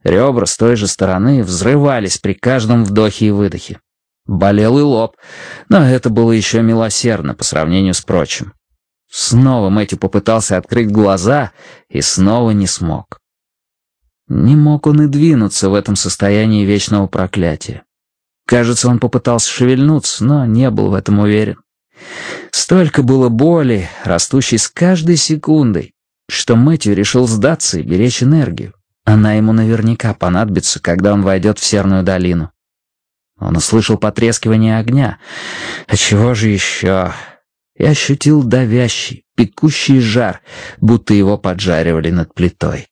Ребра с той же стороны взрывались при каждом вдохе и выдохе. Болел и лоб, но это было еще милосердно по сравнению с прочим. Снова Мэтью попытался открыть глаза и снова не смог. Не мог он и двинуться в этом состоянии вечного проклятия. Кажется, он попытался шевельнуться, но не был в этом уверен. Столько было боли, растущей с каждой секундой, что Мэтью решил сдаться и беречь энергию. Она ему наверняка понадобится, когда он войдет в Серную долину. Он услышал потрескивание огня. А чего же еще? И ощутил давящий, пекущий жар, будто его поджаривали над плитой.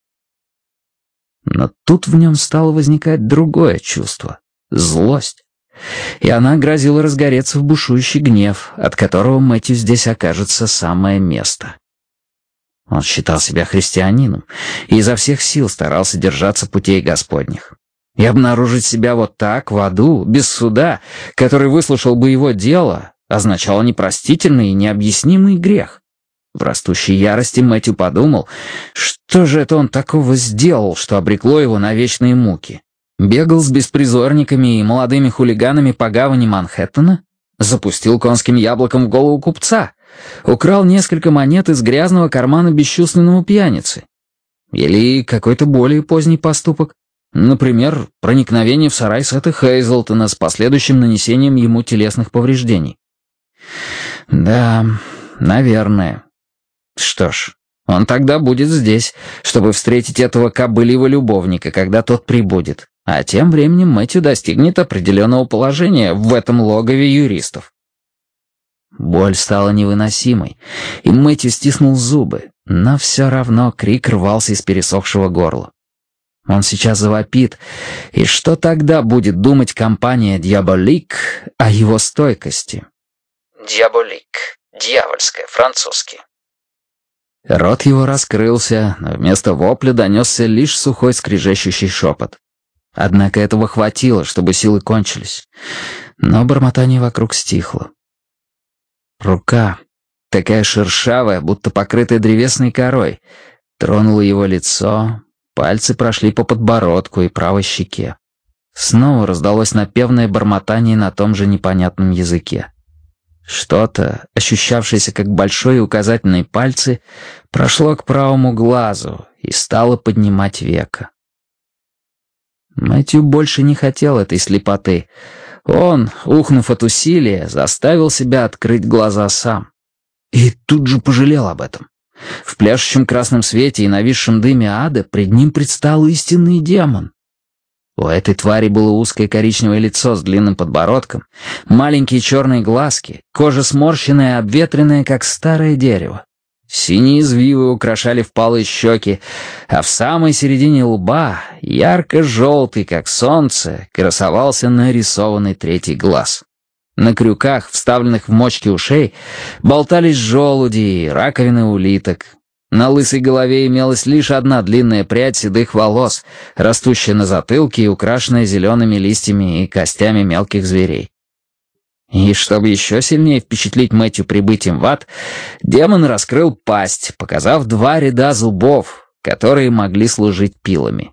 Но тут в нем стало возникать другое чувство — злость. И она грозила разгореться в бушующий гнев, от которого Мэтью здесь окажется самое место. Он считал себя христианином и изо всех сил старался держаться путей Господних. И обнаружить себя вот так, в аду, без суда, который выслушал бы его дело, означало непростительный и необъяснимый грех. В растущей ярости Мэтью подумал, что же это он такого сделал, что обрекло его на вечные муки. Бегал с беспризорниками и молодыми хулиганами по гавани Манхэттена? Запустил конским яблоком в голову купца? Украл несколько монет из грязного кармана бесчувственного пьяницы? Или какой-то более поздний поступок? Например, проникновение в сарай Сета Хейзлтона с последующим нанесением ему телесных повреждений. Да, наверное. Что ж, он тогда будет здесь, чтобы встретить этого кобыльего любовника, когда тот прибудет. А тем временем Мэтью достигнет определенного положения в этом логове юристов. Боль стала невыносимой, и Мэтью стиснул зубы, но все равно крик рвался из пересохшего горла. Он сейчас завопит, и что тогда будет думать компания «Дьяволик» о его стойкости? «Дьяволик» — дьявольское, французский. Рот его раскрылся, но вместо вопля донесся лишь сухой скрежещущий шепот. Однако этого хватило, чтобы силы кончились. Но бормотание вокруг стихло. Рука, такая шершавая, будто покрытая древесной корой, тронула его лицо, пальцы прошли по подбородку и правой щеке. Снова раздалось напевное бормотание на том же непонятном языке. Что-то, ощущавшееся как большой и указательный пальцы, прошло к правому глазу и стало поднимать веко. Мэтью больше не хотел этой слепоты. Он, ухнув от усилия, заставил себя открыть глаза сам. И тут же пожалел об этом. В пляшущем красном свете и нависшем дыме ада пред ним предстал истинный демон. У этой твари было узкое коричневое лицо с длинным подбородком, маленькие черные глазки, кожа сморщенная и обветренная, как старое дерево. Синие извивы украшали впалые щеки, а в самой середине лба, ярко-желтый, как солнце, красовался нарисованный третий глаз. На крюках, вставленных в мочки ушей, болтались желуди и раковины улиток. На лысой голове имелась лишь одна длинная прядь седых волос, растущая на затылке и украшенная зелеными листьями и костями мелких зверей. И чтобы еще сильнее впечатлить Мэтью прибытием в ад, демон раскрыл пасть, показав 2 ряда зубов, которые могли служить пилами.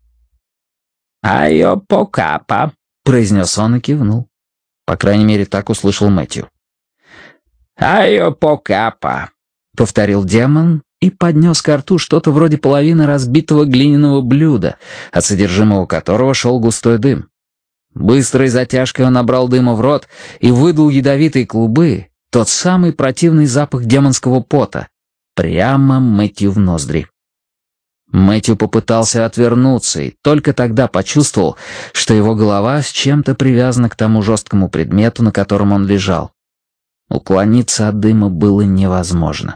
«Айо покапа», — произнес он и кивнул. По крайней мере, так услышал Мэтью. «Айо покапа», — повторил демон и поднес ко рту что-то вроде половины разбитого глиняного блюда, от содержимого которого шел густой дым. Быстрой затяжкой он набрал дыма в рот и выдул ядовитые клубы, тот самый противный запах демонского пота, прямо Мэтью в ноздри. Мэтью попытался отвернуться и только тогда почувствовал, что его голова с чем-то привязана к тому жесткому предмету, на котором он лежал. Уклониться от дыма было невозможно.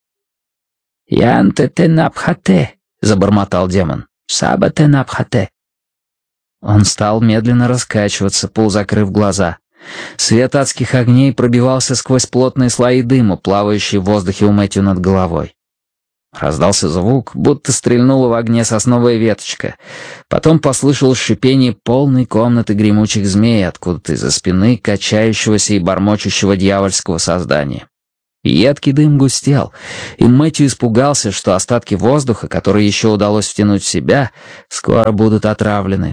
«Янте-те-напхате», — забормотал демон, «саба-те-напхате». Он стал медленно раскачиваться, полузакрыв глаза. Свет адских огней пробивался сквозь плотные слои дыма, плавающие в воздухе у Мэтью над головой. Раздался звук, будто стрельнула в огне сосновая веточка. Потом послышалось шипение полной комнаты гремучих змей откуда-то из-за спины качающегося и бормочущего дьявольского создания. Едкий дым густел, и Мэтью испугался, что остатки воздуха, которые еще удалось втянуть в себя, скоро будут отравлены.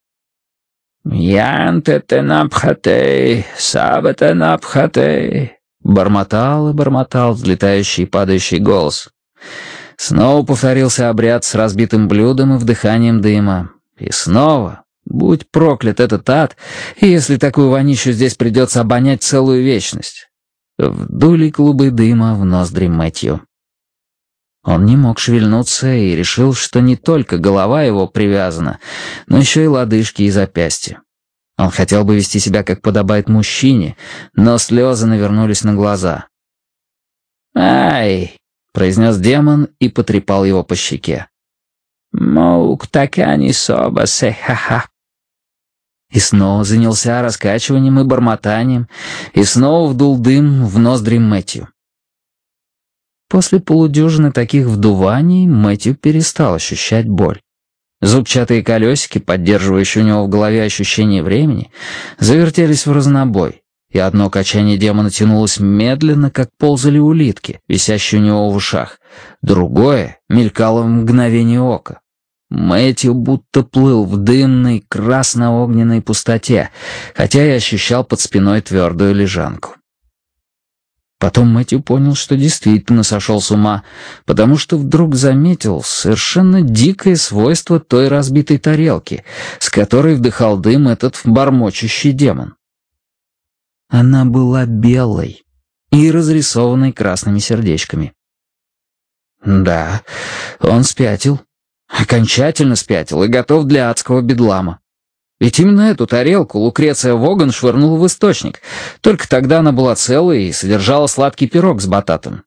«Ян-те-те-напхатей, саба-те-напхатей», — бормотал и бормотал взлетающий и падающий голос. Снова повторился обряд с разбитым блюдом и вдыханием дыма. И снова, будь проклят этот ад, если такую вонищу здесь придется обонять целую вечность. Вдули клубы дыма в ноздри Мэтью. Он не мог шевельнуться и решил, что не только голова его привязана, но еще и лодыжки и запястья. Он хотел бы вести себя, как подобает мужчине, но слезы навернулись на глаза. «Ай!» — произнес демон и потрепал его по щеке. «Моук такани соба се-ха-ха». И снова занялся раскачиванием и бормотанием, и снова вдул дым в ноздри Мэтью. После полудюжины таких вдуваний Мэтью перестал ощущать боль. Зубчатые колесики, поддерживающие у него в голове ощущение времени, завертелись в разнобой, и одно качание демона тянулось медленно, как ползали улитки, висящие у него в ушах, другое мелькало в мгновение ока. Мэтью будто плыл в дымной красно-огненной пустоте, хотя и ощущал под спиной твердую лежанку. Потом Мэтью понял, что действительно сошел с ума, потому что вдруг заметил совершенно дикое свойство той разбитой тарелки, с которой вдыхал дым этот бормочущий демон. Она была белой и разрисованной красными сердечками. Да, он спятил, окончательно спятил и готов для адского бедлама. Ведь именно эту тарелку Лукреция Воган швырнула в источник. Только тогда она была целой и содержала сладкий пирог с бататом.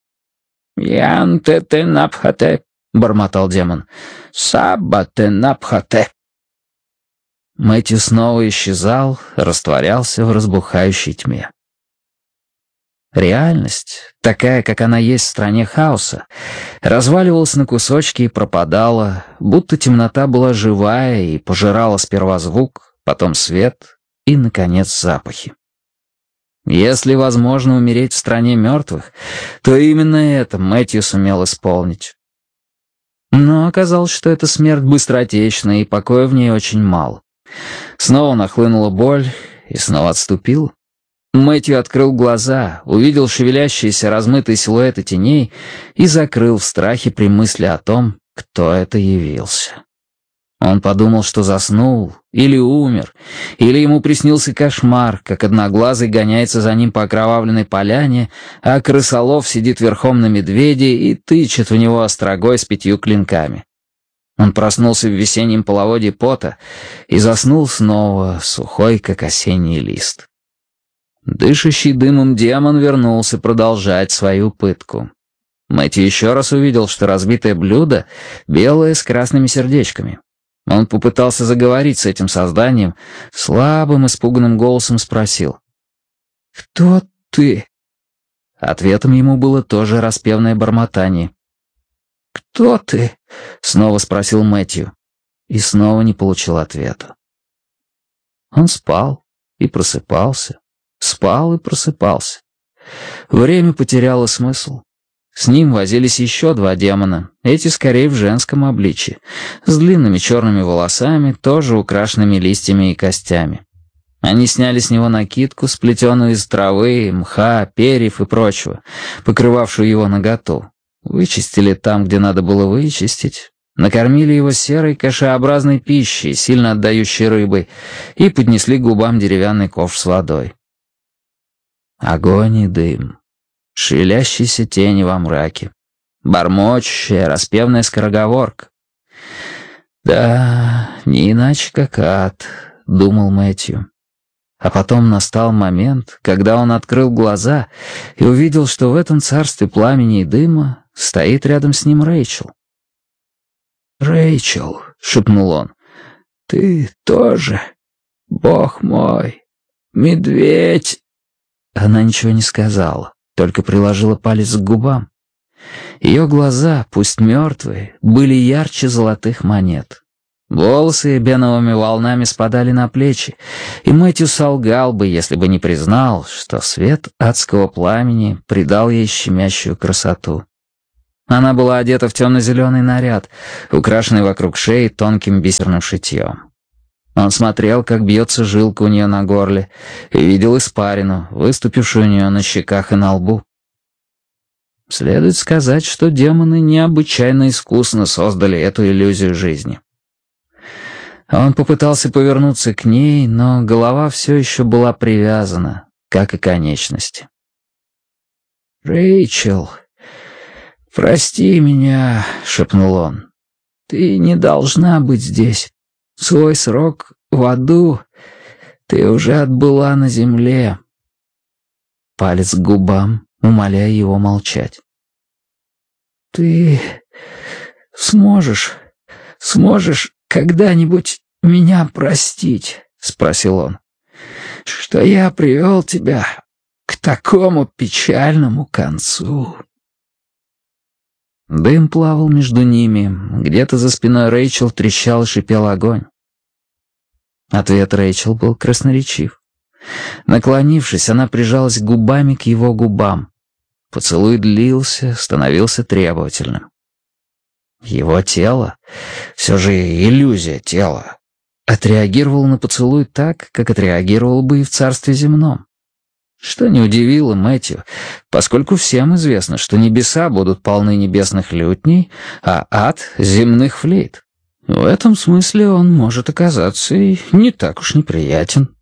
«Ян-те-те-напхате», — бормотал демон. «Саба-те-напхате». Мэтью снова исчезал, растворялся в разбухающей тьме. Реальность, такая, как она есть в стране хаоса, разваливалась на кусочки и пропадала, будто темнота была живая и пожирала сперва звук, потом свет и, наконец, запахи. Если возможно умереть в стране мертвых, то именно это Мэтью сумел исполнить. Но оказалось, что эта смерть быстротечна, и покоя в ней очень мало. Снова нахлынула боль и снова отступила. Мэтью открыл глаза, увидел шевелящиеся размытые силуэты теней и закрыл в страхе при мысли о том, кто это явился. Он подумал, что заснул, или умер, или ему приснился кошмар, как одноглазый гоняется за ним по окровавленной поляне, а крысолов сидит верхом на медведе и тычет в него острогой с 5 клинками. Он проснулся в весеннем половодье пота и заснул снова, сухой, как осенний лист. Дышащий дымом демон вернулся продолжать свою пытку. Мэтью еще раз увидел, что разбитое блюдо белое с красными сердечками. Он попытался заговорить с этим созданием, слабым, испуганным голосом спросил: «Кто ты?» Ответом ему было тоже распевное бормотание. «Кто ты?» — снова спросил Мэтью, и снова не получил ответа. Он спал и просыпался. Спал и просыпался. Время потеряло смысл. С ним возились еще 2 демона, эти скорее в женском обличье, с длинными черными волосами, тоже украшенными листьями и костями. Они сняли с него накидку, сплетенную из травы, мха, перьев и прочего, покрывавшую его наготу. Вычистили там, где надо было вычистить, накормили его серой кашеобразной пищей, сильно отдающей рыбой, и поднесли к губам деревянный ковш с водой. Огонь и дым, шевелящиеся тени во мраке, бормочущая, распевная скороговорка. «Да, не иначе как ад», — думал Мэтью. А потом настал момент, когда он открыл глаза и увидел, что в этом царстве пламени и дыма стоит рядом с ним Рэйчел. «Рэйчел», — шепнул он, — «ты тоже? Бог мой, медведь!» Она ничего не сказала, только приложила палец к губам. Ее глаза, пусть мертвые, были ярче золотых монет. Волосы беновыми волнами спадали на плечи, и Мэтью солгал бы, если бы не признал, что свет адского пламени придал ей щемящую красоту. Она была одета в темно-зеленый наряд, украшенный вокруг шеи тонким бисерным шитьем. Он смотрел, как бьется жилка у нее на горле, и видел испарину, выступившую у нее на щеках и на лбу. Следует сказать, что демоны необычайно искусно создали эту иллюзию жизни. Он попытался повернуться к ней, но голова все еще была привязана, как и конечности. «Рэйчел, прости меня», — шепнул он. «Ты не должна быть здесь. Свой срок в аду ты уже отбыла на земле». Палец к губам, умоляя его молчать. «Ты сможешь когда-нибудь меня простить?» — спросил он. «Что я привел тебя к такому печальному концу». Дым плавал между ними, где-то за спиной Рэйчел трещал и шипел огонь. Ответ Рэйчел был красноречив. Наклонившись, она прижалась губами к его губам. Поцелуй длился, становился требовательным. Его тело, все же иллюзия тела, отреагировало на поцелуй так, как отреагировал бы и в царстве земном. Что не удивило Мэтью, поскольку всем известно, что небеса будут полны небесных лютней, а ад — земных флейт. В этом смысле он может оказаться и не так уж неприятен.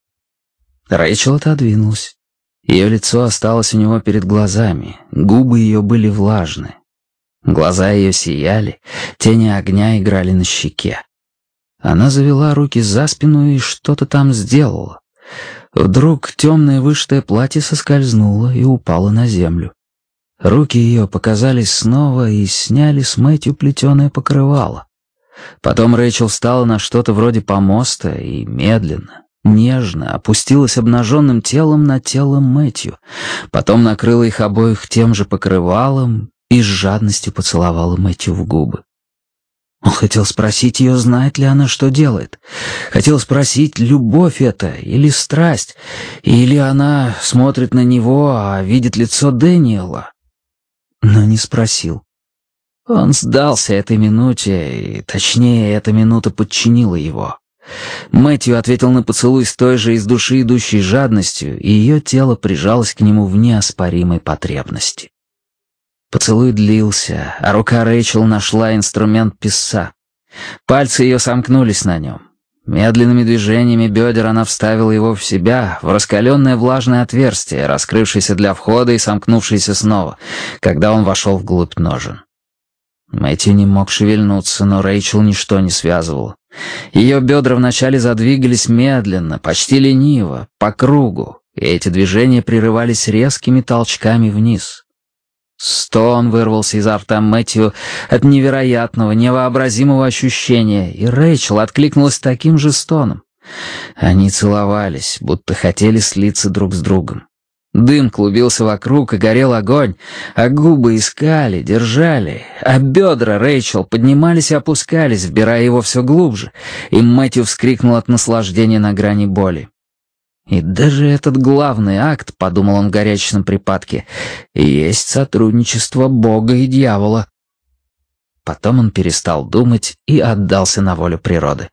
Рэйчел отодвинулась. Ее лицо осталось у него перед глазами, губы ее были влажны. Глаза ее сияли, тени огня играли на щеке. Она завела руки за спину и что-то там сделала. Вдруг темное вышитое платье соскользнуло и упало на землю. Руки ее показались снова и сняли с Мэтью плетеное покрывало. Потом Рэйчел встала на что-то вроде помоста и медленно, нежно опустилась обнаженным телом на тело Мэтью, потом накрыла их обоих тем же покрывалом и с жадностью поцеловала Мэтью в губы. Он хотел спросить ее, знает ли она, что делает. Хотел спросить, любовь это или страсть, или она смотрит на него, а видит лицо Дэниела. Но не спросил. Он сдался этой минуте, и, точнее, эта минута подчинила его. Мэтью ответил на поцелуй с той же из души идущей жадностью, и ее тело прижалось к нему в неоспоримой потребности. Поцелуй длился, а рука Рэйчел нашла инструмент писца. Пальцы ее сомкнулись на нем. Медленными движениями бедер она вставила его в себя, в раскаленное влажное отверстие, раскрывшееся для входа и сомкнувшееся снова, когда он вошел вглубь ножен. Мэтью не мог шевельнуться, но Рэйчел ничто не связывало. Ее бедра вначале задвигались медленно, почти лениво, по кругу, и эти движения прерывались резкими толчками вниз. Стон вырвался изо рта Мэтью от невероятного, невообразимого ощущения, и Рэйчел откликнулась таким же стоном. Они целовались, будто хотели слиться друг с другом. Дым клубился вокруг, и горел огонь, а губы искали, держали, а бедра Рэйчел поднимались и опускались, вбирая его все глубже, и Мэтью вскрикнул от наслаждения на грани боли. И даже этот главный акт, подумал он в горячечном припадке, есть сотрудничество Бога и дьявола. Потом он перестал думать и отдался на волю природы.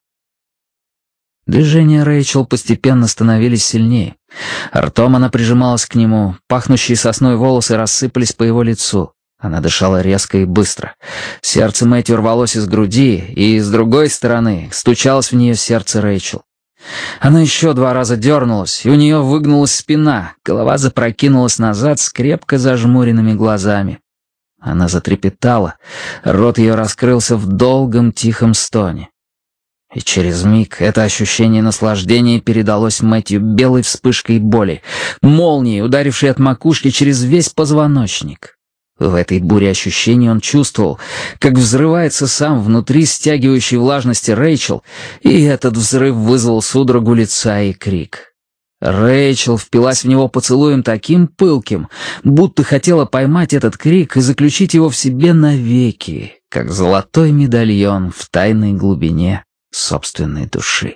Движения Рэйчел постепенно становились сильнее. Ртом она прижималась к нему, пахнущие сосной волосы рассыпались по его лицу. Она дышала резко и быстро. Сердце Мэтью рвалось из груди, и с другой стороны стучалось в нее сердце Рэйчел. Она еще 2 раза дернулась, и у нее выгнулась спина, голова запрокинулась назад с крепко зажмуренными глазами. Она затрепетала, рот ее раскрылся в долгом тихом стоне. И через миг это ощущение наслаждения передалось Мэтью белой вспышкой боли, молнией, ударившей от макушки через весь позвоночник. В этой буре ощущений он чувствовал, как взрывается сам внутри стягивающей влажности Рэйчел, и этот взрыв вызвал судорогу лица и крик. Рэйчел впилась в него поцелуем таким пылким, будто хотела поймать этот крик и заключить его в себе навеки, как золотой медальон в тайной глубине собственной души.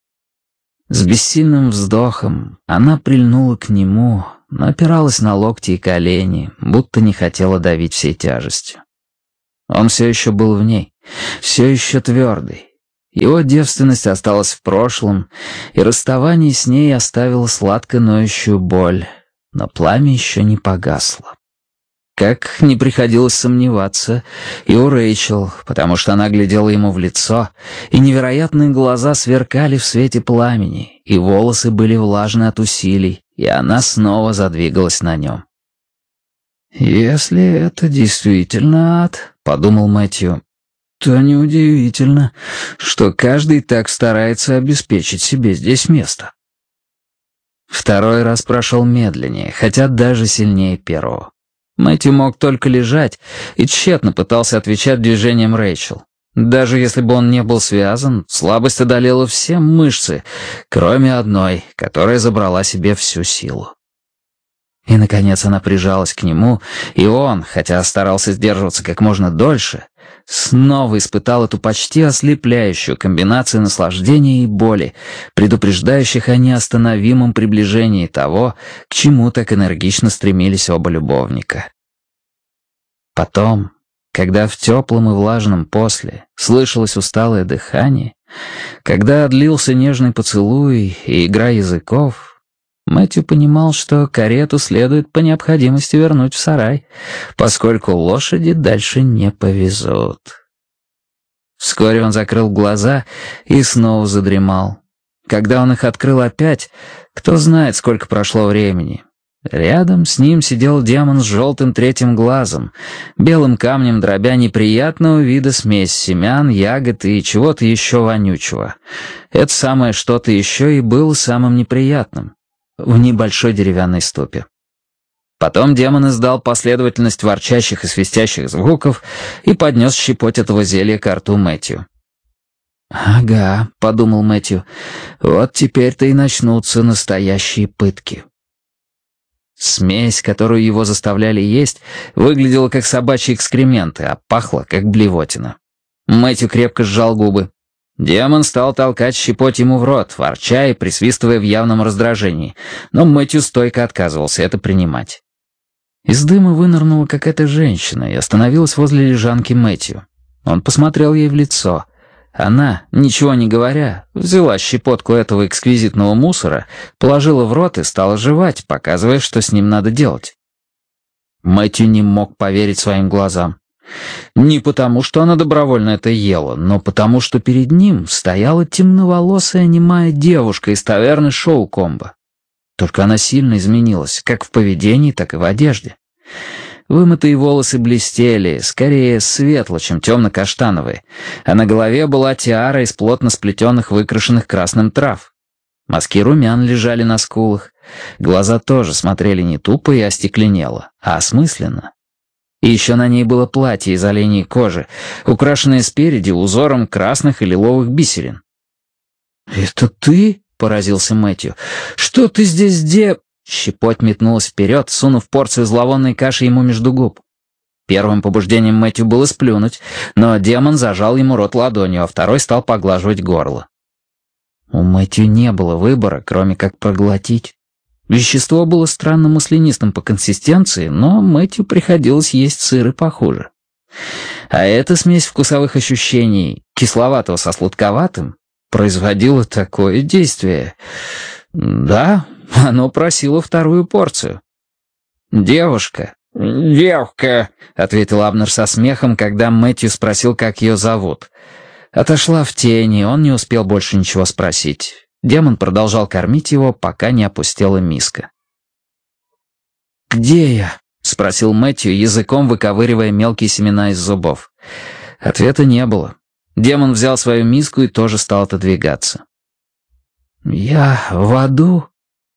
С бессильным вздохом она прильнула к нему, но опиралась на локти и колени, будто не хотела давить всей тяжестью. Он все еще был в ней, все еще твердый. Его девственность осталась в прошлом, и расставание с ней оставило сладко ноющую боль, но пламя еще не погасло. Как не приходилось сомневаться и у Рэйчел, потому что она глядела ему в лицо, и невероятные глаза сверкали в свете пламени, и волосы были влажны от усилий, и она снова задвигалась на нем. «Если это действительно ад», — подумал Мэтью, — «то неудивительно, что каждый так старается обеспечить себе здесь место». Второй раз прошел медленнее, хотя даже сильнее первого. Мэтью мог только лежать и тщетно пытался отвечать движениям Рэйчел. Даже если бы он не был связан, слабость одолела все мышцы, кроме одной, которая забрала себе всю силу. И, наконец, она прижалась к нему, и он, хотя старался сдерживаться как можно дольше, снова испытал эту почти ослепляющую комбинацию наслаждения и боли, предупреждающих о неостановимом приближении того, к чему так энергично стремились оба любовника. Потом, когда в теплом и влажном после слышалось усталое дыхание, когда отлился нежный поцелуй и игра языков, Мэтью понимал, что карету следует по необходимости вернуть в сарай, поскольку лошади дальше не повезут. Вскоре он закрыл глаза и снова задремал. Когда он их открыл опять, кто знает, сколько прошло времени. Рядом с ним сидел демон с желтым третьим глазом, белым камнем дробя неприятного вида смесь семян, ягод и чего-то еще вонючего. Это самое что-то еще и было самым неприятным. В небольшой деревянной ступе. Потом демон издал последовательность ворчащих и свистящих звуков и поднес щепоть этого зелья к рту Мэтью. «Ага», — подумал Мэтью, — «вот теперь-то и начнутся настоящие пытки». Смесь, которую его заставляли есть, выглядела как собачьи экскременты, а пахла как блевотина. Мэтью крепко сжал губы. Демон стал толкать щепоть ему в рот, ворча и присвистывая в явном раздражении, но Мэтью стойко отказывался это принимать. Из дыма вынырнула какая-то женщина и остановилась возле лежанки Мэтью. Он посмотрел ей в лицо. Она, ничего не говоря, взяла щепотку этого эксквизитного мусора, положила в рот и стала жевать, показывая, что с ним надо делать. Мэтью не мог поверить своим глазам. Не потому, что она добровольно это ела, но потому, что перед ним стояла темноволосая немая девушка из таверны Шоу-Комбо. Только она сильно изменилась, как в поведении, так и в одежде. Вымытые волосы блестели, скорее светло, чем темно-каштановые, а на голове была тиара из плотно сплетенных выкрашенных красным трав. Мазки румян лежали на скулах, глаза тоже смотрели не тупо и остекленело, а осмысленно. И еще на ней было платье из оленей кожи, украшенное спереди узором красных и лиловых бисерин. «Это ты?» — поразился Мэтью. «Что ты здесь Щепоть метнулась вперед, сунув порцию зловонной каши ему между губ. Первым побуждением Мэтью было сплюнуть, но демон зажал ему рот ладонью, а второй стал поглаживать горло. У Мэтью не было выбора, кроме как проглотить. Вещество было странно маслянистым по консистенции, но Мэтью приходилось есть сыр и похуже. А эта смесь вкусовых ощущений, кисловатого со сладковатым, производила такое действие. Да, оно просило вторую порцию. «Девушка», — ответил Абнер со смехом, когда Мэтью спросил, как ее зовут. Отошла в тени, он не успел больше ничего спросить. Демон продолжал кормить его, пока не опустела миска. «Где я?» — спросил Мэтью, языком выковыривая мелкие семена из зубов. Ответа не было. Демон взял свою миску и тоже стал отодвигаться. «Я в аду?»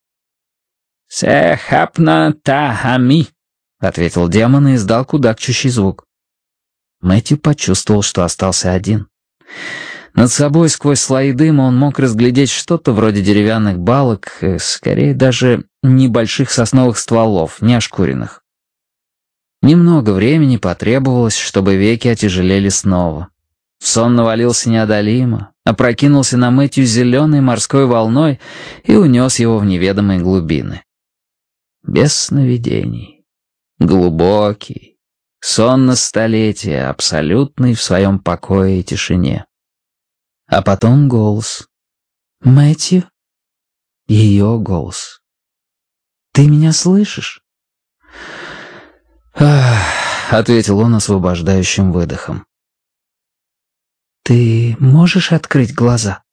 «Се-хапна та-ами», — ответил демон и издал кудахчущий звук. Мэтью почувствовал, что остался один. Над собой сквозь слои дыма он мог разглядеть что-то вроде деревянных балок, скорее даже небольших сосновых стволов, не ошкуренных. Немного времени потребовалось, чтобы веки отяжелели снова. Сон навалился неодолимо, опрокинулся на Мэтью зеленой морской волной и унес его в неведомые глубины. Без сновидений. Глубокий. Сон на столетие, абсолютный в своем покое и тишине. А потом голос. «Мэтью?» Ее голос. «Ты меня слышишь?» «Ах», — ответил он освобождающим выдохом. «Ты можешь открыть глаза?»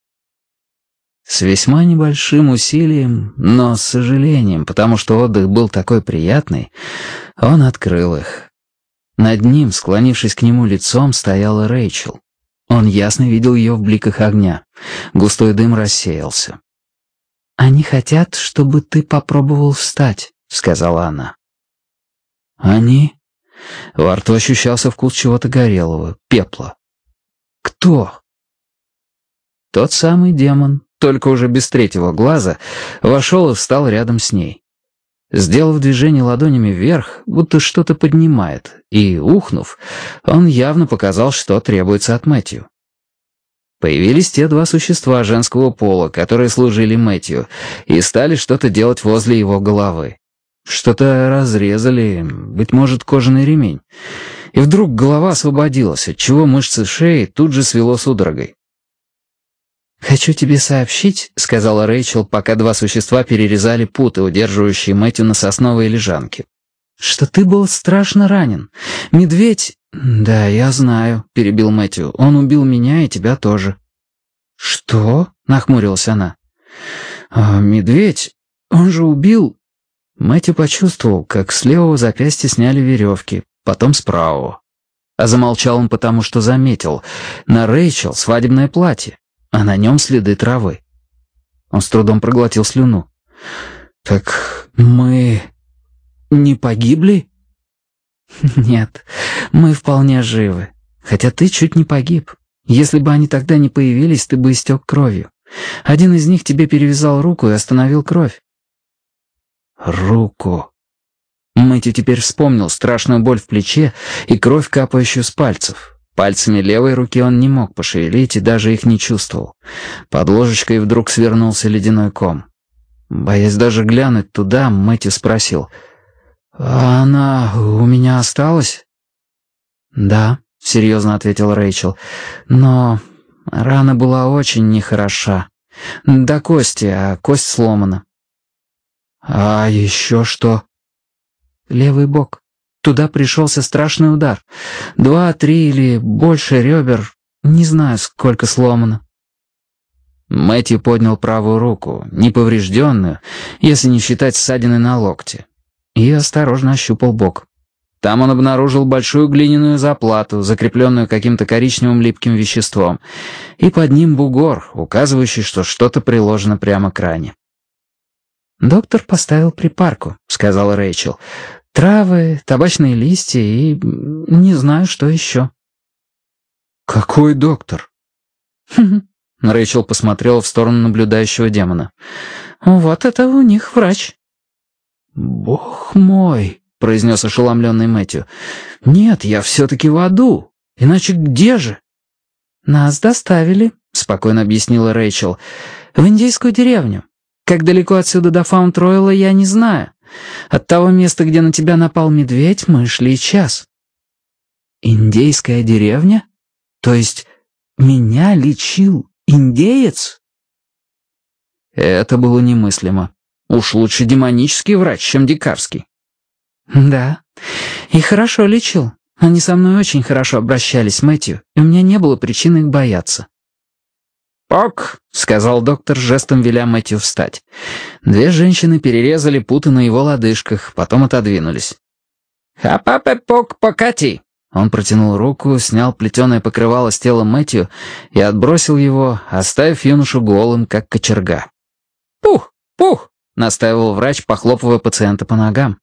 С весьма небольшим усилием, но с сожалением, потому что отдых был такой приятный, он открыл их. Над ним, склонившись к нему лицом, стояла Рэйчел. Он ясно видел ее в бликах огня. Густой дым рассеялся. «Они хотят, чтобы ты попробовал встать», — сказала она. «Они?» Во рту ощущался вкус чего-то горелого, пепла. «Кто?» Тот самый демон, только уже без третьего глаза, вошел и встал рядом с ней. Сделав движение ладонями вверх, будто что-то поднимает, и, ухнув, он явно показал, что требуется от Мэтью. Появились те два существа женского пола, которые служили Мэтью, и стали что-то делать возле его головы. Что-то разрезали, быть может, кожаный ремень. И вдруг голова освободилась, отчего мышцы шеи тут же свело судорогой. «Хочу тебе сообщить», — сказала Рэйчел, пока два существа перерезали путы, удерживающие Мэтью на сосновой лежанке, «что ты был страшно ранен. Медведь...» «Да, я знаю», — перебил Мэтью. «Он убил меня и тебя тоже». «Что?» — нахмурилась она. «Медведь? Он же убил...» Мэтью почувствовал, как с левого запястья сняли веревки, потом с правого. А замолчал он потому, что заметил. На Рэйчел свадебное платье, а на нем следы травы. Он с трудом проглотил слюну. «Так мы не погибли?» «Нет, мы вполне живы. Хотя ты чуть не погиб. Если бы они тогда не появились, ты бы истек кровью. Один из них тебе перевязал руку и остановил кровь». «Руку...» Мэтью теперь вспомнил страшную боль в плече и кровь, капающую с пальцев. Пальцами левой руки он не мог пошевелить и даже их не чувствовал. Под ложечкой вдруг свернулся ледяной ком. Боясь даже глянуть туда, Мэтью спросил: «А она у меня осталась?» «Да», — серьезно ответил Рэйчел, — «но рана была очень нехороша. До кости, а кость сломана». «А еще что?» «Левый бок. Туда пришелся страшный удар. 2, 3 или больше ребер. Не знаю, сколько сломано». Мэтью поднял правую руку, неповрежденную, если не считать ссадины на локте, и осторожно ощупал бок. Там он обнаружил большую глиняную заплату, закрепленную каким-то коричневым липким веществом, и под ним бугор, указывающий, что что-то приложено прямо к ране. «Доктор поставил припарку», — сказала Рэйчел. «Травы, табачные листья и не знаю, что еще». «Какой доктор?» Рэйчел посмотрела в сторону наблюдающего демона. «Вот это у них врач». «Бог мой», — произнес ошеломленный Мэтью. «Нет, я все-таки в аду. Иначе где же?» «Нас доставили», — спокойно объяснила Рэйчел, — «в индейскую деревню. Как далеко отсюда до Фаунд-Ройла, я не знаю. От того места, где на тебя напал медведь, мы шли час». «Индейская деревня? То есть меня лечил индеец?» Это было немыслимо. Уж лучше демонический врач, чем дикарский. «Да, и хорошо лечил. Они со мной очень хорошо обращались, Мэтью, и у меня не было причин их бояться». «Пок», — сказал доктор, жестом веля Мэтью встать. Две женщины перерезали путы на его лодыжках, потом отодвинулись. «Хапапе-пок, покати!» Он протянул руку, снял плетеное покрывало с тела Мэтью и отбросил его, оставив юношу голым, как кочерга. «Пух, пух!» — настаивал врач, похлопывая пациента по ногам.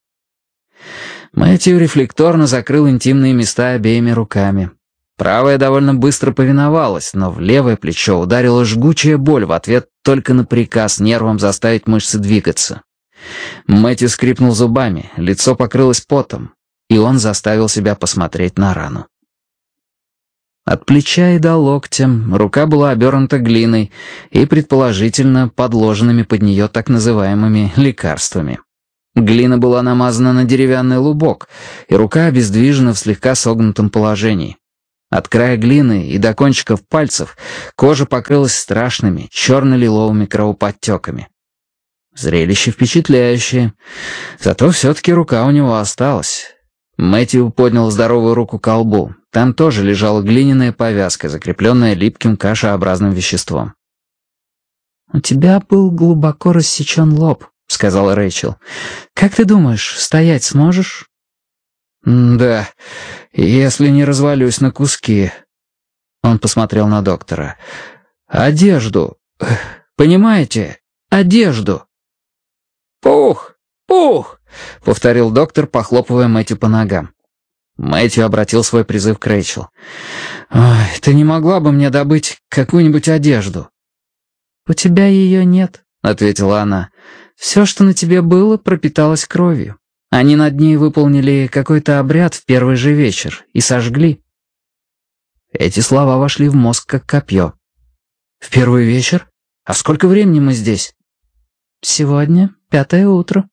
Мэтью рефлекторно закрыл интимные места обеими руками. Правая довольно быстро повиновалась, но в левое плечо ударила жгучая боль в ответ только на приказ нервам заставить мышцы двигаться. Мэтью скрипнул зубами, лицо покрылось потом, и он заставил себя посмотреть на рану. От плеча и до локтя рука была обернута глиной и, предположительно, подложенными под нее так называемыми лекарствами. Глина была намазана на деревянный лубок, и рука обездвижена в слегка согнутом положении. От края глины и до кончиков пальцев кожа покрылась страшными черно-лиловыми кровоподтеками. Зрелище впечатляющее, зато все-таки рука у него осталась. Мэтью поднял здоровую руку к колбу. Там тоже лежала глиняная повязка, закрепленная липким кашеобразным веществом. «У тебя был глубоко рассечен лоб», — сказала Рэйчел. «Как ты думаешь, стоять сможешь?» «Да, если не развалюсь на куски». Он посмотрел на доктора. «Одежду. Понимаете? Одежду». «Пух! Пух!» — повторил доктор, похлопывая Мэтью по ногам. Мэтью обратил свой призыв к Рэйчел. «Ой, ты не могла бы мне добыть какую-нибудь одежду?» «У тебя ее нет», — ответила она. «Все, что на тебе было, пропиталось кровью. Они над ней выполнили какой-то обряд в первый же вечер и сожгли». Эти слова вошли в мозг как копье. «В первый вечер? А сколько времени мы здесь?» «Сегодня 5 утро».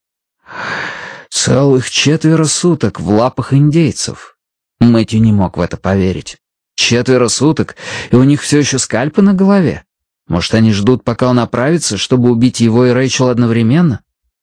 «Целых 4 суток в лапах индейцев». Мэтью не мог в это поверить. 4 суток, и у них все еще скальпы на голове. Может, они ждут, пока он оправится, чтобы убить его и Рэйчел одновременно?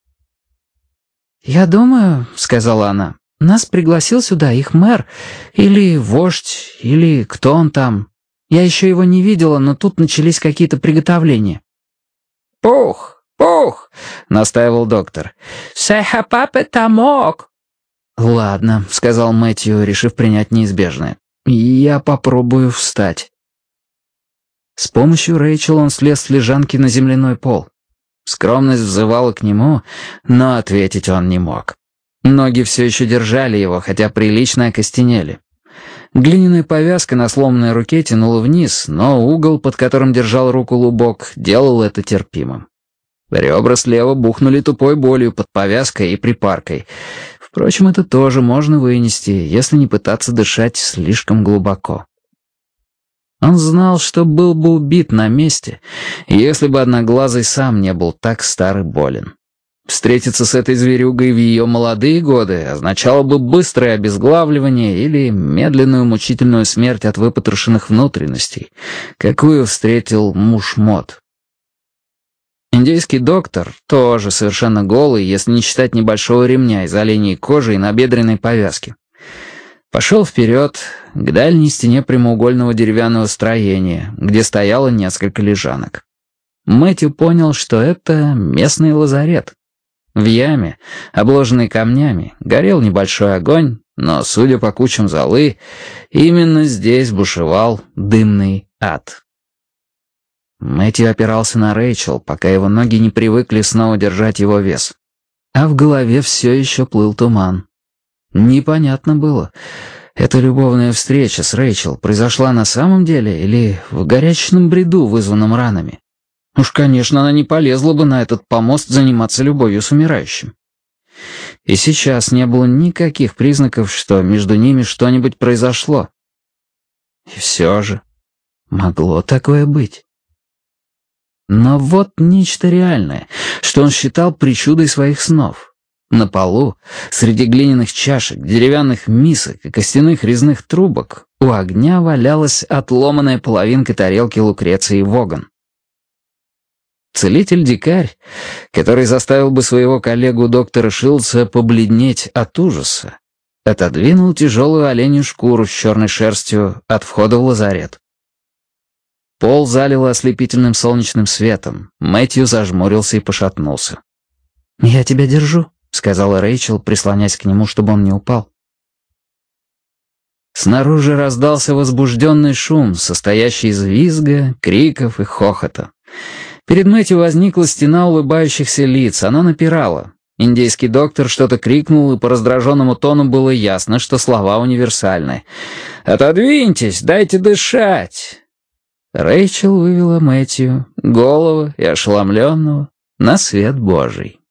«Я думаю, — сказала она, — нас пригласил сюда их мэр, или вождь, или кто он там. Я еще его не видела, но тут начались какие-то приготовления». «Пух, пух!» — настаивал доктор. «Сэхапапе тамок!» «Ладно», — сказал Мэтью, решив принять неизбежное. «Я попробую встать». С помощью Рэйчел он слез с лежанки на земляной пол. Скромность взывала к нему, но ответить он не мог. Ноги все еще держали его, хотя прилично окостенели. Глиняная повязка на сломанной руке тянула вниз, но угол, под которым держал руку лубок, делал это терпимым. Ребра слева бухнули тупой болью под повязкой и припаркой. Впрочем, это тоже можно вынести, если не пытаться дышать слишком глубоко. Он знал, что был бы убит на месте, если бы Одноглазый сам не был так стар и болен. Встретиться с этой зверюгой в ее молодые годы означало бы быстрое обезглавливание или медленную мучительную смерть от выпотрошенных внутренностей, какую встретил муж Мот. Индейский доктор, тоже совершенно голый, если не считать небольшого ремня из оленей кожи и набедренной повязки, пошел вперед к дальней стене прямоугольного деревянного строения, где стояло несколько лежанок. Мэтью понял, что это местный лазарет. В яме, обложенной камнями, горел небольшой огонь, но, судя по кучам золы, именно здесь бушевал дымный ад. Мэтью опирался на Рэйчел, пока его ноги не привыкли снова держать его вес. А в голове все еще плыл туман. Непонятно было, эта любовная встреча с Рэйчел произошла на самом деле или в горячечном бреду, вызванном ранами. Уж, конечно, она не полезла бы на этот помост заниматься любовью с умирающим. И сейчас не было никаких признаков, что между ними что-нибудь произошло. И все же могло такое быть. Но вот нечто реальное, что он считал причудой своих снов. На полу, среди глиняных чашек, деревянных мисок и костяных резных трубок, у огня валялась отломанная половинка тарелки Лукреции Воган. Целитель-дикарь, который заставил бы своего коллегу доктора Шилдса побледнеть от ужаса, отодвинул тяжелую оленью шкуру с черной шерстью от входа в лазарет. Пол залило ослепительным солнечным светом. Мэтью зажмурился и пошатнулся. «Я тебя держу», — сказала Рэйчел, прислонясь к нему, чтобы он не упал. Снаружи раздался возбужденный шум, состоящий из визга, криков и хохота. Перед Мэтью возникла стена улыбающихся лиц, она напирала. Индейский доктор что-то крикнул, и по раздраженному тону было ясно, что слова универсальны. «Отодвиньтесь, дайте дышать!» Рэйчел вывела Мэтью, голого и ошеломленного, на свет Божий.